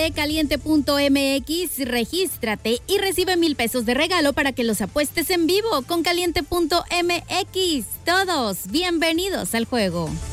Caliente.mx, regístrate y recibe 1,000 pesos de regalo para que los apuestes en vivo con Caliente.mx. Todos bienvenidos al juego.